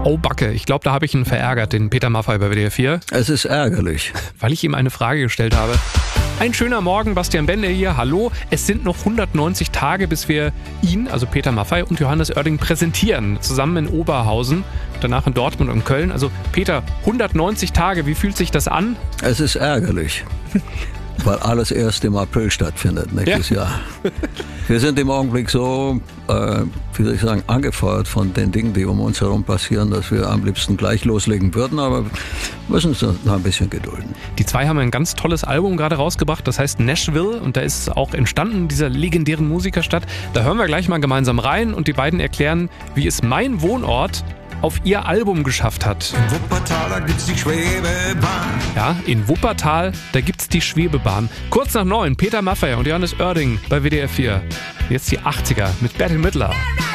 Oh Backe, ich glaube, da habe ich ihn verärgert, den Peter Maffay bei WDR 4. Es ist ärgerlich. Weil ich ihm eine Frage gestellt habe. Ein schöner Morgen, Bastian Bender hier, hallo. Es sind noch 190 Tage, bis wir ihn, also Peter Maffay und Johannes Oerding präsentieren, zusammen in Oberhausen, danach in Dortmund und Köln. Also Peter, 190 Tage, wie fühlt sich das an? Es ist ärgerlich, weil alles erst im April stattfindet, nächstes Jahr. Wir sind im Augenblick so, wie soll ich sagen, angefeuert von den Dingen, die um uns herum passieren, dass wir am liebsten gleich loslegen würden, aber müssen uns noch ein bisschen gedulden. Die zwei haben ein ganz tolles Album gerade rausgebracht, das heißt Nashville, und da ist auch entstanden, dieser legendären Musikerstadt. Da hören wir gleich mal gemeinsam rein und die beiden erklären, wie es mein Wohnort auf ihr Album geschafft hat. In Wuppertal, da gibt's die Schwebebahn. Ja, in Wuppertal, da gibt's die Schwebebahn. Kurz nach 9, Peter Maffay und Johannes Oerding bei WDR 4. Jetzt die 80er mit Bette Midler.